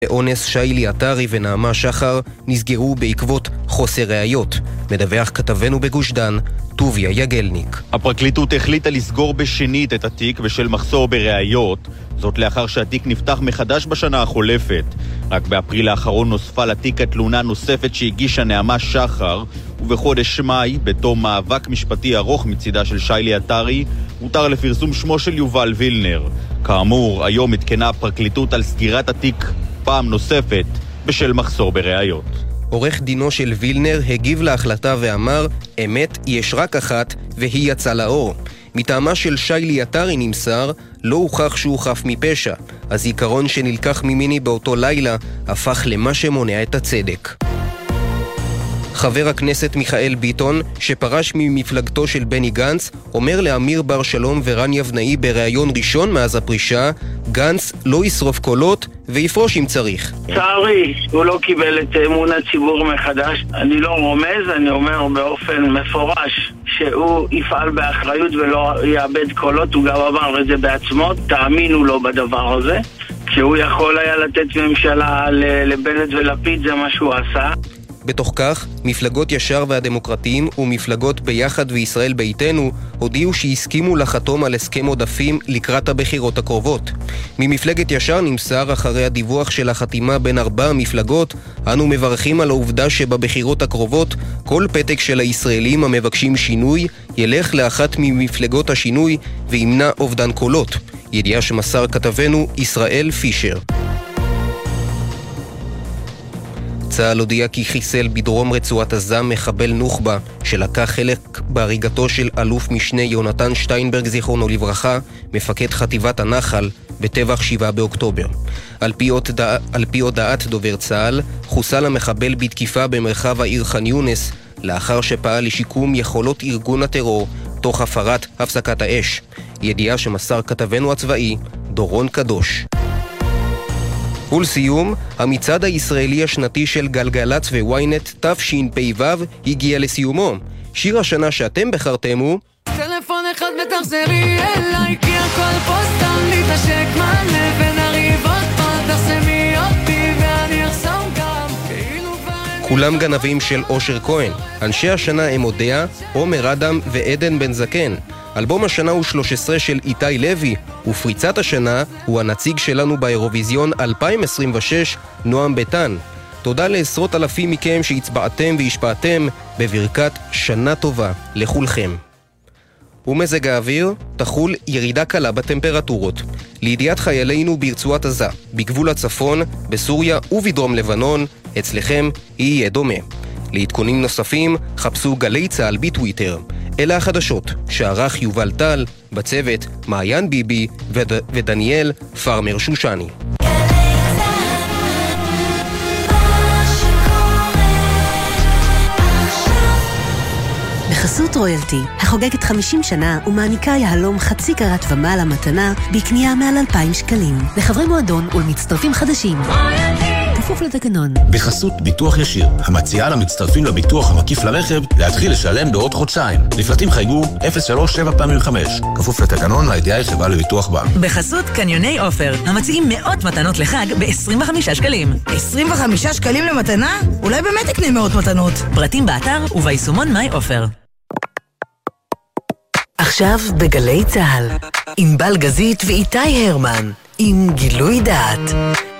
אונס שיילי עטרי ונעמה שחר נסגרו בעקבות חוסר ראיות. מדווח כתבנו בגוש דן, טוביה יגלניק. הפרקליטות החליטה לסגור בשנית את התיק בשל מחסור בראיות, זאת לאחר שהתיק נפתח מחדש בשנה החולפת. רק באפריל האחרון נוספה לתיק התלונה נוספת שהגישה נעמה שחר, ובחודש מאי, בתום מאבק משפטי ארוך מצידה של שיילי עטרי, הותר לפרסום שמו של יובל וילנר. כאמור, היום התקנה הפרקליטות על סגירת התיק פעם נוספת בשל מחסור בראיות. עורך דינו של וילנר הגיב להחלטה ואמר, אמת יש רק אחת והיא יצאה לאור. מטעמה של שיילי עטרי נמסר, לא הוכח שהוא חף מפשע. הזיכרון שנלקח ממני באותו לילה הפך למה שמונע את הצדק. חבר הכנסת מיכאל ביטון, שפרש ממפלגתו של בני גנץ, אומר לאמיר בר שלום ורן יבנאי בראיון ראשון מאז הפרישה, גנץ לא ישרוף קולות ויפרוש אם צריך. צערי, הוא לא קיבל את אמון הציבור מחדש. אני לא רומז, אני אומר באופן מפורש שהוא יפעל באחריות ולא יאבד קולות. הוא גם אמר את זה בעצמו, תאמינו לו בדבר הזה. כשהוא יכול היה לתת ממשלה לבנט ולפיד, זה מה שהוא עשה. בתוך כך, מפלגות ישר והדמוקרטיים ומפלגות ביחד וישראל ביתנו הודיעו שהסכימו לחתום על הסכם עודפים לקראת הבחירות הקרובות. ממפלגת ישר נמסר אחרי הדיווח של החתימה בין 4 מפלגות, אנו מברכים על העובדה שבבחירות הקרובות כל פתק של הישראלים המבקשים שינוי ילך לאחת ממפלגות השינוי וימנע אובדן קולות. ידיעה שמסר כתבנו ישראל פישר. צה"ל הודיע כי חיסל בדרום רצועת עזה מחבל נוח'בה שלקח חלק בהריגתו של אלוף משנה יונתן שטיינברג זיכרונו לברכה, מפקד חטיבת הנחל, בטבח 7 באוקטובר. על פי הודעת דובר צה"ל, חוסל המחבל בתקיפה במרחב העיר ח'אן יונס, לאחר שפעל לשיקום יכולות ארגון הטרור תוך הפרת הפסקת האש. ידיעה שמסר כתבנו הצבאי דורון קדוש. ולסיום, המצעד הישראלי השנתי של גלגלצ וויינט תשפ"ו הגיע לסיומו. שיר השנה שאתם בחרתם הוא טלפון אחד ותחזרי אליי, כי הכל פה סתם להתעשק מלא ונריב עוד פעם, תחסמי אותי ואני אחסום גם כאילו כולם גנבים של אושר כהן. אנשי השנה הם אודיה, עומר אדם ועדן בן זקן. אלבום השנה הוא 13 של איתי לוי, ופריצת השנה הוא הנציג שלנו באירוויזיון 2026, נועם ביטן. תודה לעשרות אלפים מכם שהצבעתם והשפעתם בברכת שנה טובה לכולכם. ומזג האוויר, תחול ירידה קלה בטמפרטורות. לידיעת חיילינו ברצועת עזה, בגבול הצפון, בסוריה ובדרום לבנון, אצלכם יהיה דומה. לעדכונים נוספים, חפשו גלי צהל בטוויטר. אלה החדשות שערך יובל טל, בצוות מעיין ביבי ודניאל פרמר שושני. בחסות רויאלטי, החוגגת 50 שנה ומעניקה יהלום חצי קרת ומעלה מתנה בקנייה מעל 2,000 שקלים. לחברי מועדון ולמצטרפים חדשים. כפוף לתקנון. בחסות ביטוח ישיר, המציעה למצטרפים לביטוח המקיף לרכב להתחיל לשלם בעוד חודשיים. לפרטים חייגו 037 כפוף לתקנון, הידיעה היא חברה לביטוח בע"מ. בחסות קניוני אופר, המציעים מאות מתנות לחג ב-25 שקלים. 25 שקלים למתנה? אולי באמת תקנה מאות מתנות. פרטים באתר וביישומון מיי אופר. עכשיו בגלי צהל, עם בלגזית ואיתי הרמן, עם גילוי דעת.